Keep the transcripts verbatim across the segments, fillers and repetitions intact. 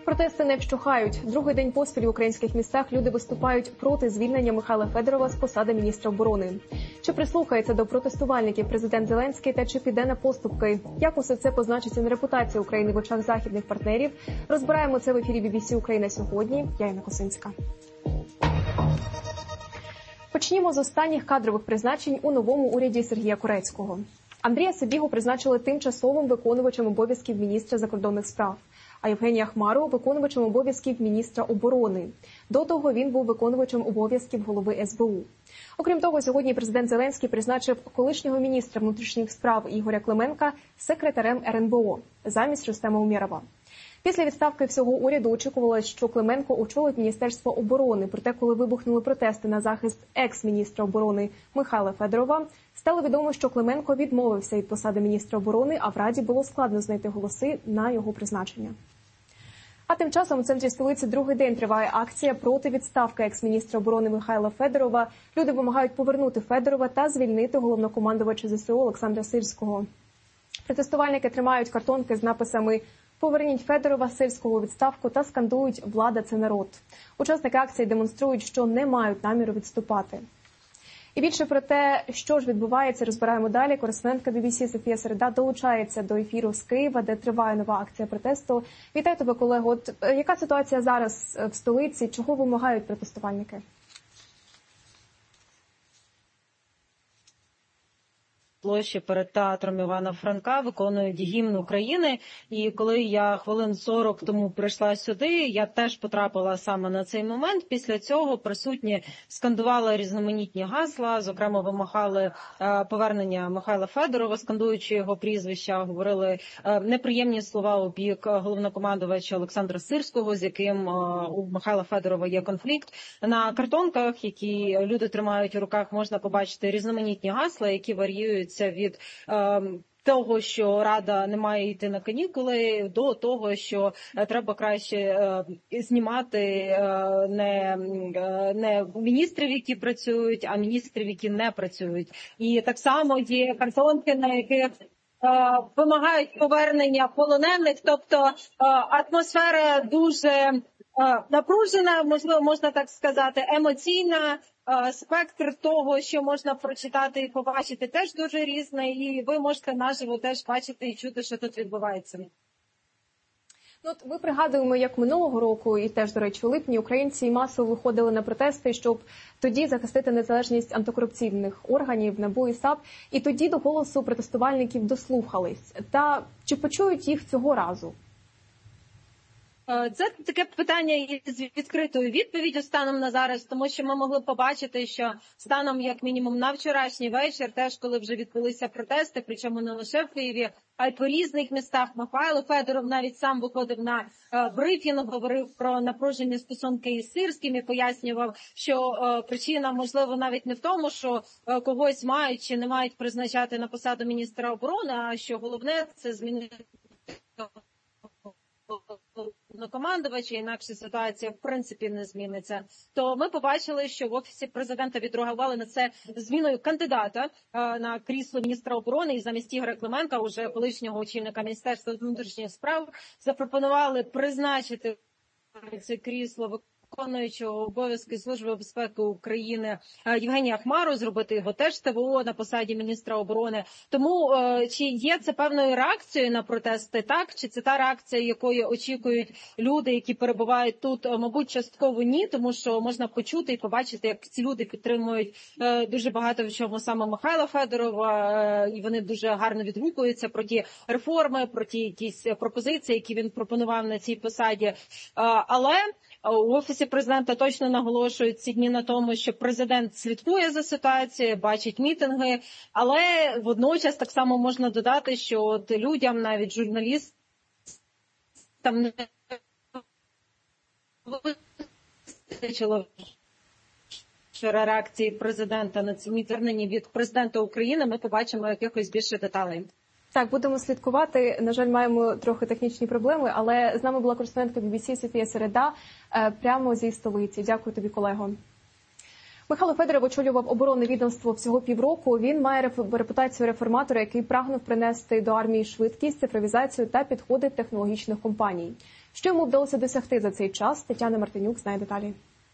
Протести не вщухають. Другий день поспіль в українських містах люди виступають проти звільнення Михайла Федорова з посади міністра оборони. Чи прислухається до протестувальників президент Зеленський та чи піде на поступки? Як усе це позначиться на репутації України в очах західних партнерів? Розбираємо це в ефірі бі бі сі Україна сьогодні. Я Інна Косинська. Почнімо з останніх кадрових призначень у новому уряді Сергія Корецького. Андрія Сибігу призначили тимчасовим виконувачем обов'язків міністра закордонних справ, а Євгенія Хмару – виконувачем обов'язків міністра оборони. До того він був виконувачем обов'язків голови ес бе у. Окрім того, сьогодні президент Зеленський призначив колишнього міністра внутрішніх справ Ігоря Клименка секретарем ер ен бе о замість Рустема Умєрова. Після відставки всього уряду очікувалось, що Клименко очолить Міністерство оборони. Проте, коли вибухнули протести на захист екс-міністра оборони Михайла Федорова, стало відомо, що Клименко відмовився від посади міністра оборони, а в Раді було складно знайти голоси на його призначення. А тим часом у центрі столиці другий день триває акція проти відставки екс-міністра оборони Михайла Федорова. Люди вимагають повернути Федорова та звільнити головнокомандувача зе се у Олександра Сирського. Протестувальники тримають картонки з написами «Поверніть Федорова, Сирського у відставку» та скандують «Влада – це народ». Учасники акції демонструють, що не мають наміру відступати. І більше про те, що ж відбувається, розбираємо далі. Кореспондентка бі бі сі Софія Середа долучається до ефіру з Києва, де триває нова акція протесту. Вітаю тебе, колего. От яка ситуація зараз в столиці? Чого вимагають протестувальники? Площі перед театром Івана Франка виконують гімн України. І коли я хвилин сорок тому прийшла сюди, я теж потрапила саме на цей момент. Після цього присутні скандували різноманітні гасла, зокрема вимагали повернення Михайла Федорова, скандуючи його прізвища, говорили неприємні слова у бік головнокомандувача Олександра Сирського, з яким у Михайла Федорова є конфлікт. На картонках, які люди тримають у руках, можна побачити різноманітні гасла, які варіюють від е, того, що Рада не має йти на канікули, до того, що е, треба краще е, знімати е, не, е, не міністрів, які працюють, а міністрів, які не працюють. І так само є картонки, на яких е, вимагають повернення полонених, тобто е, атмосфера дуже е, напружена, можливо, можна так сказати, емоційна. Спектр того, що можна прочитати і побачити, теж дуже різний, і ви можете наживо теж бачити і чути, що тут відбувається. Ну, от ми пригадуємо, як минулого року, і теж, до речі, у липні, українці масово виходили на протести, щоб тоді захистити незалежність антикорупційних органів, НАБУ і САП, і тоді до голосу протестувальників дослухались. Та чи почують їх цього разу? Це таке питання із відкритою відповіддю станом на зараз, тому що ми могли побачити, що станом, як мінімум, на вчорашній вечір, теж коли вже відбулися протести, причому не лише в Києві, а й по різних містах. Михайло Федоров навіть сам виходив на брифінг, говорив про напружені стосунки із Сирським і пояснював, що причина, можливо, навіть не в тому, що когось мають чи не мають призначати на посаду міністра оборони, а що головне – це змінити командувача, інакше ситуація в принципі не зміниться. То ми побачили, що в Офісі президента відреагували на це зміною кандидата на крісло міністра оборони, і замість Ігоря Клименка, уже колишнього очільника Міністерства внутрішніх справ, запропонували призначити це крісло виконуючого обов'язки Служби безпеки України Євгенія Хмару, зробити його теж те ве о на посаді міністра оборони. Тому чи є це певною реакцією на протести, так? Чи це та реакція, якої очікують люди, які перебувають тут? Мабуть, частково ні, тому що можна почути і побачити, як ці люди підтримують дуже багато в чому саме Михайла Федорова, і вони дуже гарно відгукуються про ті реформи, про ті якісь пропозиції, які він пропонував на цій посаді. Але у Офісі президента точно наголошують ці дні на тому, що президент слідкує за ситуацією, бачить мітинги, але водночас так само можна додати, що от людям, навіть журналістам, не вистачило вчора реакції президента на ці мітинги від президента України. Ми побачимо якихось більше деталей. Так, будемо слідкувати. На жаль, маємо трохи технічні проблеми, але з нами була кореспондентка бі бі сі Софія Середа прямо зі столиці. Дякую тобі, колего. Михайло Федоров очолював оборонне відомство всього півроку. Він має репутацію реформатора, який прагнув принести до армії швидкість, цифровізацію та підходи технологічних компаній. Що йому вдалося досягти за цей час, Тетяна Мартинюк знає деталі.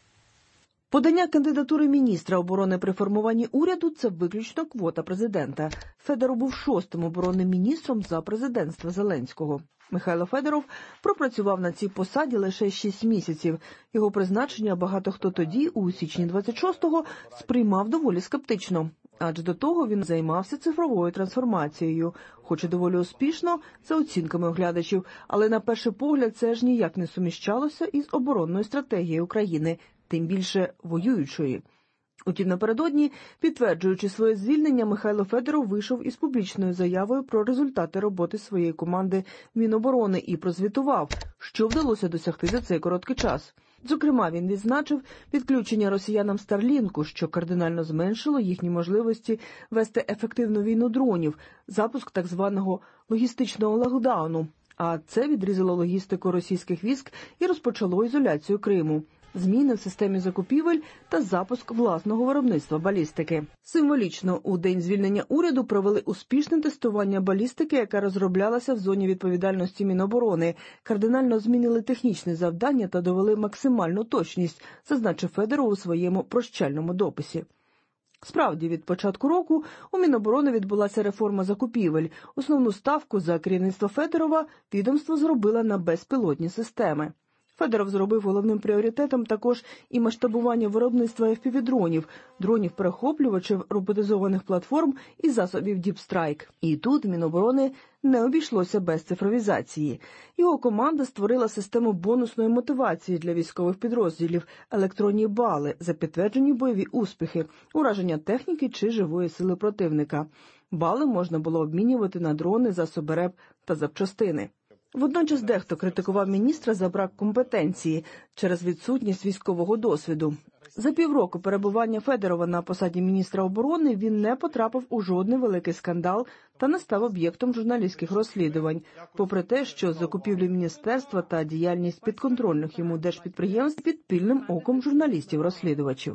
Подання кандидатури міністра оборони при формуванні уряду – це виключно квота президента. Федоров був шостим оборонним міністром за президентства Зеленського. Михайло Федоров пропрацював на цій посаді лише шість місяців. Його призначення багато хто тоді, у січні двадцять шостого, сприймав доволі скептично. Адже до того він займався цифровою трансформацією. Хоч і доволі успішно, за оцінками оглядачів, але на перший погляд це ж ніяк не суміщалося із оборонною стратегією України, тим більше воюючої. Утім, напередодні, підтверджуючи своє звільнення, Михайло Федоров вийшов із публічною заявою про результати роботи своєї команди Міноборони і прозвітував, що вдалося досягти за цей короткий час. Зокрема, він відзначив відключення росіянам Старлінку, що кардинально зменшило їхні можливості вести ефективну війну дронів, запуск так званого логістичного локдауну, а це відрізало логістику російських військ і розпочало ізоляцію Криму, зміни в системі закупівель та запуск власного виробництва балістики. Символічно у день звільнення уряду провели успішне тестування балістики, яка розроблялася в зоні відповідальності Міноборони. Кардинально змінили технічні завдання та довели максимальну точність, зазначив Федоров у своєму прощальному дописі. Справді, від початку року у Міноборони відбулася реформа закупівель. Основну ставку за керівництво Федорова відомство зробило на безпілотні системи. Федоров зробив головним пріоритетом також і масштабування виробництва еф пі ві-дронів, дронів-перехоплювачів, роботизованих платформ і засобів Deep Strike. І тут Міноборони не обійшлося без цифровізації. Його команда створила систему бонусної мотивації для військових підрозділів, електронні бали за підтверджені бойові успіхи, ураження техніки чи живої сили противника. Бали можна було обмінювати на дрони, засоби РЕП та запчастини. Водночас дехто критикував міністра за брак компетенції через відсутність військового досвіду. За півроку перебування Федорова на посаді міністра оборони він не потрапив у жодний великий скандал та не став об'єктом журналістських розслідувань, попри те, що закупівлі міністерства та діяльність підконтрольних йому держпідприємств під пильним оком журналістів-розслідувачів.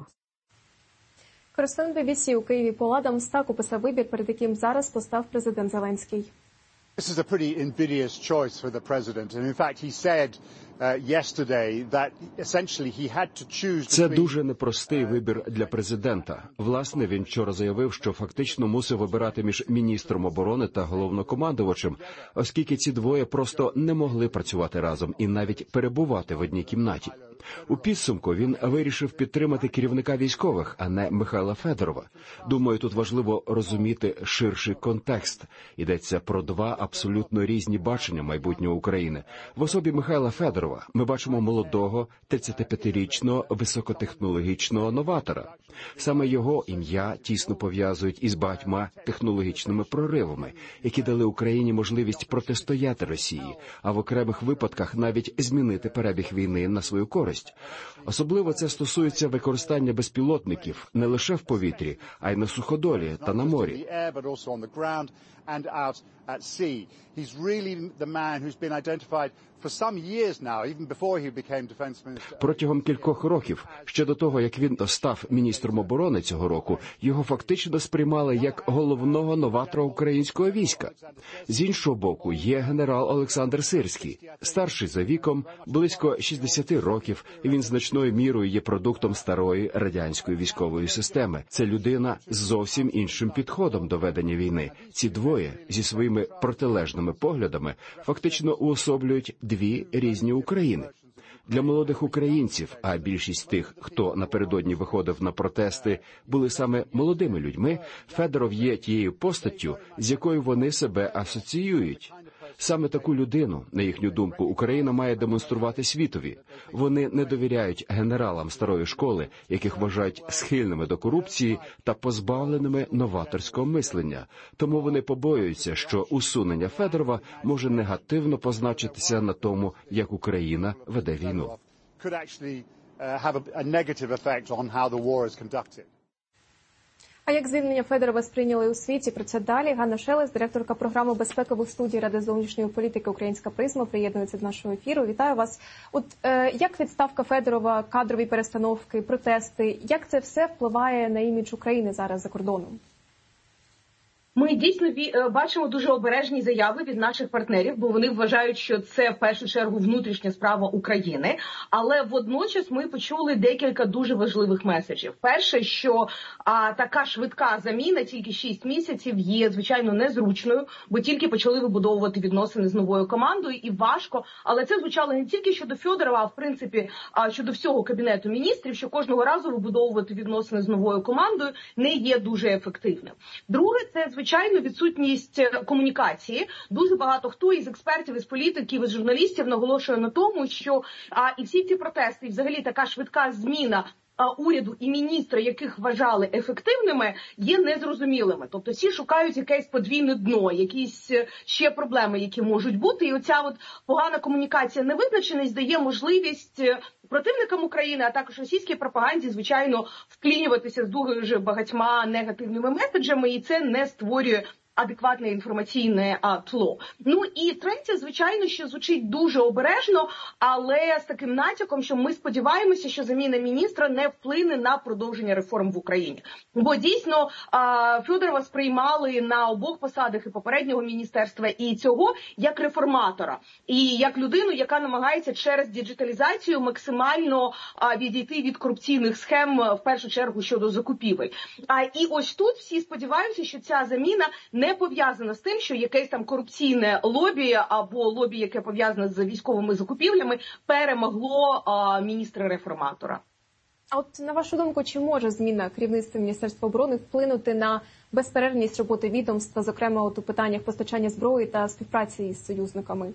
Кореспондент бі бі сі у Києві Пол Адамс так описав вибір, перед яким зараз постав президент Зеленський. This is a pretty invidious choice for the president, and in fact he said uh, yesterday that essentially he had to choose between... Це дуже непростий вибір для президента. Власне, він вчора заявив, що фактично мусив вибирати між міністром оборони та головнокомандувачем, оскільки ці двоє просто не могли працювати разом і навіть перебувати в одній кімнаті. У підсумку він вирішив підтримати керівника військових, а не Михайла Федорова. Думаю, тут важливо розуміти ширший контекст. Йдеться про два абсолютно різні бачення майбутнього України. В особі Михайла Федорова ми бачимо молодого, тридцятип'ятирічного, високотехнологічного новатора. Саме його ім'я тісно пов'язують із багатьма технологічними проривами, які дали Україні можливість протистояти Росії, а в окремих випадках навіть змінити перебіг війни на свою користь. Особливо це стосується використання безпілотників не лише в повітрі, а й на суходолі та на морі. Протягом кількох років, ще до того, як він став міністром оборони цього року, його фактично сприймали як головного новатора українського війська. З іншого боку, є генерал Олександр Сирський. Старший за віком, близько шістдесят років, і він значною мірою є продуктом старої радянської військової системи. Це людина з зовсім іншим підходом до ведення війни. Ці двоє зі своїми протилежними поглядами фактично уособлюють дві різні України. Для молодих українців, а більшість тих, хто напередодні виходив на протести, були саме молодими людьми, Федоров є тією постаттю, з якою вони себе асоціюють. Саме таку людину, на їхню думку, Україна має демонструвати світові. Вони не довіряють генералам старої школи, яких вважають схильними до корупції та позбавленими новаторського мислення. Тому вони побоюються, що усунення Федорова може негативно позначитися на тому, як Україна веде війну. А як звільнення Федорова сприйняли у світі? Про це далі. Ганна Шелест, директорка програми безпекових студій Ради зовнішньої політики «Українська призма», приєднується до нашого ефіру. Вітаю вас. От е, як відставка Федорова, кадрові перестановки, протести, як це все впливає на імідж України зараз за кордоном? Ми дійсно бачимо дуже обережні заяви від наших партнерів, бо вони вважають, що це в першу чергу внутрішня справа України. Але водночас ми почули декілька дуже важливих меседжів. Перше, що а, така швидка заміна, тільки шість місяців, є, звичайно, незручною, бо тільки почали вибудовувати відносини з новою командою, і важко. Але це звучало не тільки щодо Федорова, а в принципі а, щодо всього Кабінету міністрів, що кожного разу вибудовувати відносини з новою командою не є дуже ефективним. Друге, це, звичайно, Звичайно, відсутність комунікації. Дуже багато хто із експертів, із політиків, із журналістів наголошує на тому, що а, і всі ці протести, і взагалі така швидка зміна а, уряду і міністра, яких вважали ефективними, є незрозумілими. Тобто всі шукають якесь подвійне дно, якісь ще проблеми, які можуть бути. І оця от погана комунікація, невизначеність дає можливість противникам України, а також російській пропаганді, звичайно, вклінюватися з дуже багатьма негативними меседжами, і це не створює адекватне інформаційне а, тло. Ну і третє, звичайно, що звучить дуже обережно, але з таким натяком, що ми сподіваємося, що заміна міністра не вплине на продовження реформ в Україні. Бо дійсно а, Федорова сприймали на обох посадах і попереднього міністерства, і цього як реформатора, і як людину, яка намагається через діджиталізацію максимально а, відійти від корупційних схем, в першу чергу щодо закупівель. А і ось тут всі сподіваються, що ця заміна не не пов'язано з тим, що якесь там корупційне лобі або лобі, яке пов'язане з військовими закупівлями, перемогло а, міністра-реформатора. А от на вашу думку, чи може зміна керівництва Міністерства оборони вплинути на безперервність роботи відомства, зокрема от у питаннях постачання зброї та співпраці із союзниками?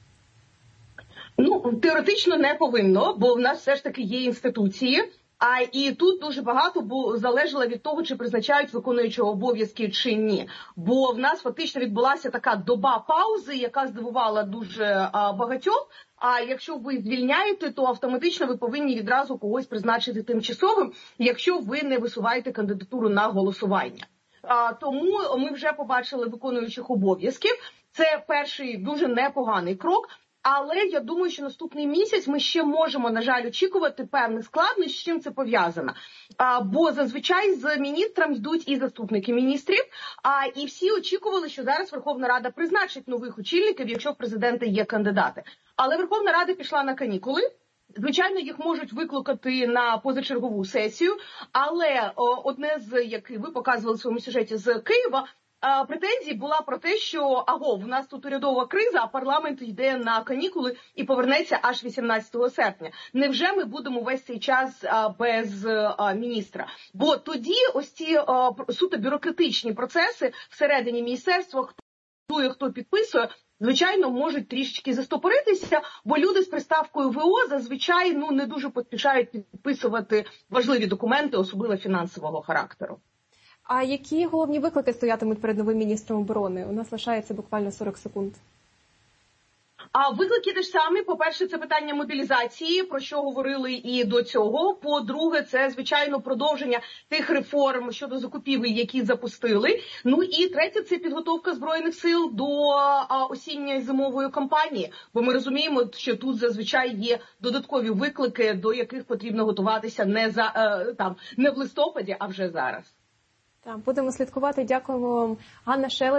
Ну, теоретично не повинно, бо в нас все ж таки є інституції. А і тут дуже багато бо залежало від того, чи призначають виконуючого обов'язки чи ні. Бо в нас фактично відбулася така доба паузи, яка здивувала дуже а, багатьох. А якщо ви звільняєте, то автоматично ви повинні відразу когось призначити тимчасовим, якщо ви не висуваєте кандидатуру на голосування. А, тому ми вже побачили виконуючих обов'язків. Це перший дуже непоганий крок. Але я думаю, що наступний місяць ми ще можемо, на жаль, очікувати певних складнощів, з чим це пов'язано. А, бо зазвичай з міністром йдуть і заступники міністрів, а і всі очікували, що зараз Верховна Рада призначить нових очільників, якщо в президента є кандидати. Але Верховна Рада пішла на канікули. Звичайно, їх можуть викликати на позачергову сесію, але о, одне з, як ви показували в своєму сюжеті з Києва, претензій була про те, що аго, в нас тут урядова криза, а парламент йде на канікули і повернеться аж вісімнадцятого серпня. Невже ми будемо весь цей час а, без а, міністра? Бо тоді ось ці а, суто бюрократичні процеси всередині міністерства, хто хто підписує, звичайно, можуть трішечки застопоритися, бо люди з приставкою ВО зазвичай ну не дуже поспішають підписувати важливі документи, особливо фінансового характеру. А які головні виклики стоятимуть перед новим міністром оборони? У нас лишається буквально сорок секунд. А виклики теж самі. По-перше, це питання мобілізації, про що говорили і до цього. По-друге, це, звичайно, продовження тих реформ щодо закупівель, які запустили. Ну і третє, це підготовка Збройних сил до осінньої зимової кампанії. Бо ми розуміємо, що тут зазвичай є додаткові виклики, до яких потрібно готуватися не, за, там, не в листопаді, а вже зараз. Так, будемо слідкувати. Дякуємо вам, Ганна Шелест.